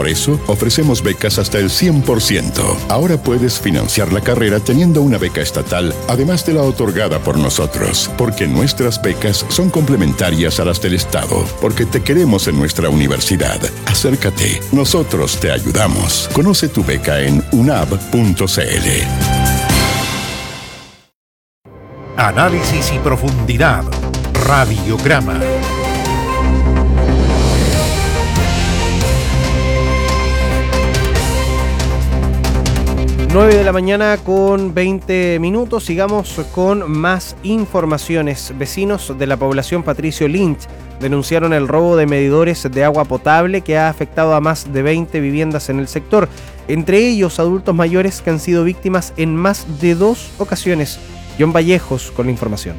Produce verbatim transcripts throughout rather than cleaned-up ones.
Por eso, ofrecemos becas hasta el cien por ciento. Ahora puedes financiar la carrera teniendo una beca estatal, además de la otorgada por nosotros, porque nuestras becas son complementarias a las del Estado, porque te queremos en nuestra universidad. Acércate, nosotros te ayudamos. Conoce tu beca en u n a b punto c l. Análisis y profundidad. Radiograma. nueve de la mañana con veinte minutos. Sigamos con más informaciones. Vecinos de la población Patricio Lynch denunciaron el robo de medidores de agua potable que ha afectado a más de veinte viviendas en el sector, entre ellos adultos mayores que han sido víctimas en más de dos ocasiones. John Vallejos con la información.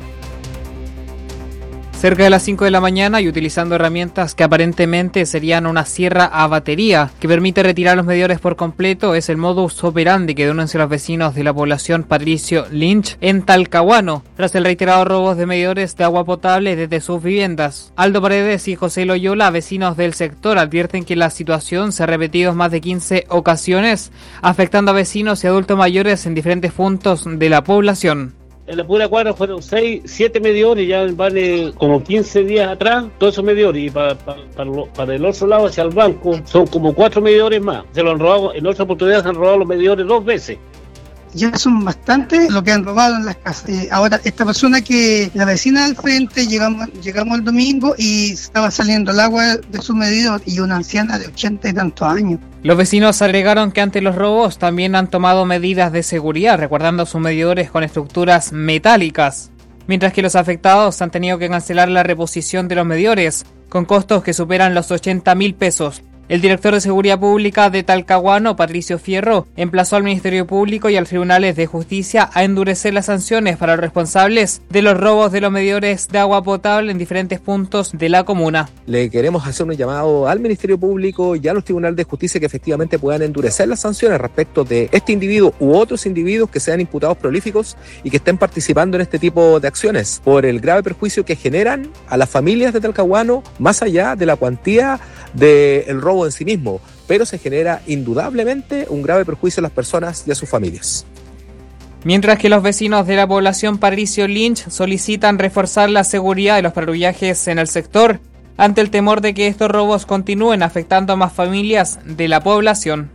Cerca de las cinco de la mañana y utilizando herramientas que aparentemente serían una sierra a batería que permite retirar los medidores por completo, es el modus operandi que denuncian los vecinos de la población Patricio Lynch en Talcahuano, tras el reiterado robo de medidores de agua potable desde sus viviendas. Aldo Paredes y José Loyola, vecinos del sector, advierten que la situación se ha repetido en más de quince ocasiones, afectando a vecinos y adultos mayores en diferentes puntos de la población. En la pura cuadra fueron seis, siete medidores, ya van eh, como quince días atrás, todos esos medidores, y para, para, para, lo, para el otro lado, hacia el banco, son como cuatro medidores más. Se lo han robado, en otra oportunidad se han robado los medidores dos veces. Ya son bastantes lo que han robado en las casas. Eh, ahora, esta persona que, la vecina del frente, llegamos, llegamos el domingo y estaba saliendo el agua de su medidor, y una anciana de ochenta y tantos años. Los vecinos agregaron que ante los robos también han tomado medidas de seguridad, resguardando sus medidores con estructuras metálicas, mientras que los afectados han tenido que cancelar la reposición de los medidores, con costos que superan los ochenta mil pesos. El director de Seguridad Pública de Talcahuano, Patricio Fierro, emplazó al Ministerio Público y a los tribunales de justicia a endurecer las sanciones para los responsables de los robos de los medidores de agua potable en diferentes puntos de la comuna. Le queremos hacer un llamado al Ministerio Público y a los tribunales de justicia que efectivamente puedan endurecer las sanciones respecto de este individuo u otros individuos que sean imputados prolíficos y que estén participando en este tipo de acciones, por el grave perjuicio que generan a las familias de Talcahuano, más allá de la cuantía del robo en sí mismo, pero se genera indudablemente un grave perjuicio a las personas y a sus familias. Mientras que los vecinos de la población Patricio Lynch solicitan reforzar la seguridad de los patrullajes en el sector ante el temor de que estos robos continúen afectando a más familias de la población.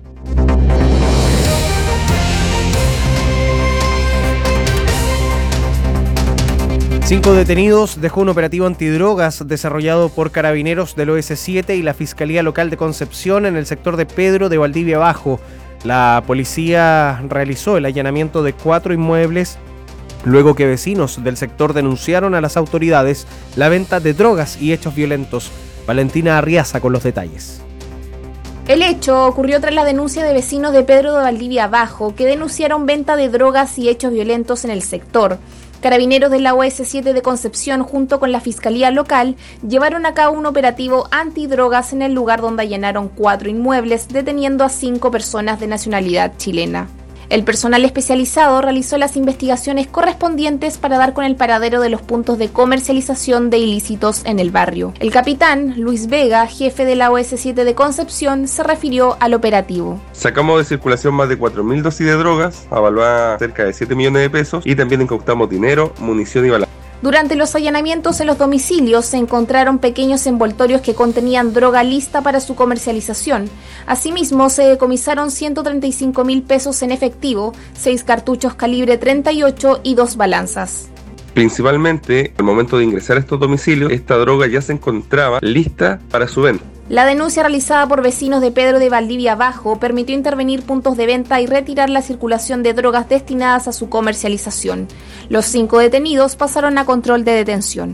Cinco detenidos dejó un operativo antidrogas desarrollado por carabineros del O S siete y la Fiscalía Local de Concepción en el sector de Pedro de Valdivia Bajo. La policía realizó el allanamiento de cuatro inmuebles luego que vecinos del sector denunciaron a las autoridades la venta de drogas y hechos violentos. Valentina Arriaza con los detalles. El hecho ocurrió tras la denuncia de vecinos de Pedro de Valdivia Bajo que denunciaron venta de drogas y hechos violentos en el sector. Carabineros de la O S siete de Concepción junto con la Fiscalía Local llevaron a cabo un operativo antidrogas en el lugar donde allanaron cuatro inmuebles, deteniendo a cinco personas de nacionalidad chilena. El personal especializado realizó las investigaciones correspondientes para dar con el paradero de los puntos de comercialización de ilícitos en el barrio. El capitán Luis Vega, jefe de la O S siete de Concepción, se refirió al operativo. Sacamos de circulación más de cuatro mil dosis de drogas, avaluadas cerca de siete millones de pesos, y también incautamos dinero, munición y balas. Durante los allanamientos en los domicilios se encontraron pequeños envoltorios que contenían droga lista para su comercialización. Asimismo, se decomisaron ciento treinta y cinco mil pesos en efectivo, seis cartuchos calibre treinta y ocho y dos balanzas. Principalmente, al momento de ingresar a estos domicilios, esta droga ya se encontraba lista para su venta. La denuncia realizada por vecinos de Pedro de Valdivia Bajo permitió intervenir puntos de venta y retirar la circulación de drogas destinadas a su comercialización. Los cinco detenidos pasaron a control de detención.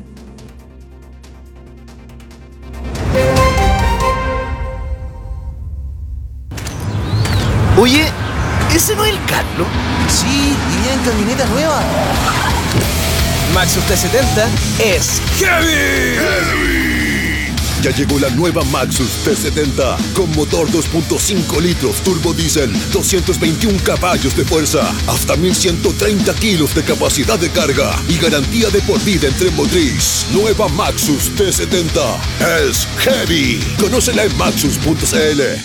Oye, ¿ese no es el Carlos? Sí, y en camioneta nueva. Maxus T setenta es heavy. Heavy. Ya llegó la nueva Maxus T setenta con motor dos punto cinco litros turbo diésel, doscientos veintiún caballos de fuerza, hasta mil ciento treinta kilos de capacidad de carga y garantía de por vida en tren motriz. Nueva Maxus T setenta es heavy. Conócela en maxus punto c l.